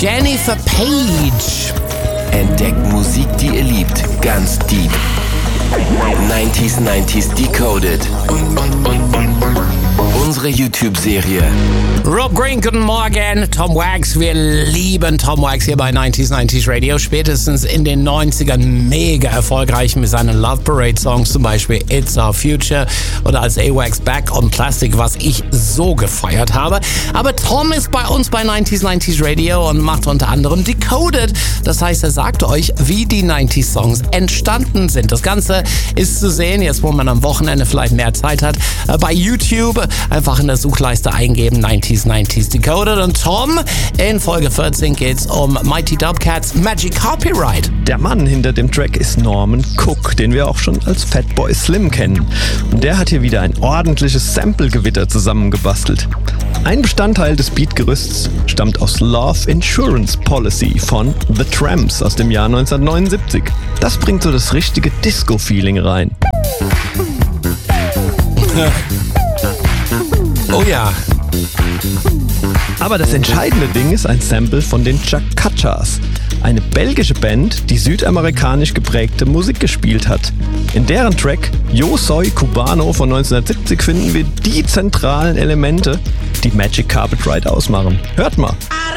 Jennifer Page. Entdeckt Musik, die ihr liebt, ganz deep. 90s Decoded. Unsere YouTube-Serie. Rob Green, guten Morgen. Tom Wags, wir lieben Tom Wags hier bei 90s Radio. Spätestens in den 90ern mega erfolgreich mit seinen Love Parade-Songs, zum Beispiel It's Our Future oder als A-Wags Back on Plastic, was ich so gefeiert habe. Aber Tom ist bei uns bei 90s Radio und macht unter anderem Decoded. Das heißt, er sagt euch, wie die 90s-Songs entstanden sind. Das Ganze ist zu sehen, jetzt wo man am Wochenende vielleicht mehr Zeit hat, bei YouTube. Einfach in der Suchleiste eingeben, 90s Decoded. Und Tom, in Folge 14 geht's um Mighty Dubcats Magic Copyright. Der Mann hinter dem Track ist Norman Cook, den wir auch schon als Fatboy Slim kennen. Und der hat hier wieder ein ordentliches Sample-Gewitter zusammengebastelt. Ein Bestandteil des Beatgerüsts stammt aus Love Insurance Policy von The Tramps aus dem Jahr 1979. Das bringt so das richtige Disco-Feeling rein. Oh ja. Aber das entscheidende Ding ist ein Sample von den Chacachas, eine belgische Band, die südamerikanisch geprägte Musik gespielt hat. In deren Track Yo Soy Cubano von 1970 finden wir die zentralen Elemente, die Magic Carpet Ride ausmachen. Hört mal.